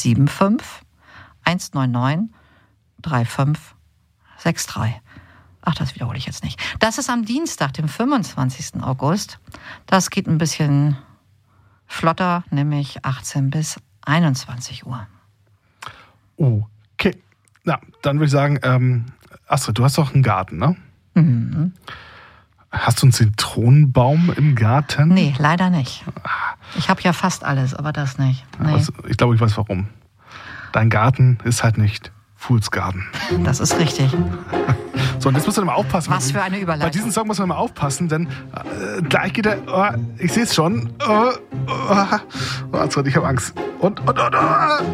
75 199 3563. Ach, das wiederhole ich jetzt nicht. Das ist am Dienstag, dem 25. August. Das geht ein bisschen flotter, nämlich 18 bis 21 Uhr. Okay. Na, dann würde ich sagen, Astrid, du hast doch einen Garten, ne? Mhm. Hast du einen Zitronenbaum im Garten? Nee, leider nicht. Ich habe ja fast alles, aber das nicht. Nee. Also, ich glaube, ich weiß warum. Dein Garten ist halt nicht Fools Garden. Das ist richtig. So, und jetzt musst du mal aufpassen. Was für eine Überleitung. Bei diesem Song muss man mal aufpassen, denn gleich geht er. Ich sehe es schon. Astrid, ich habe Angst. Und.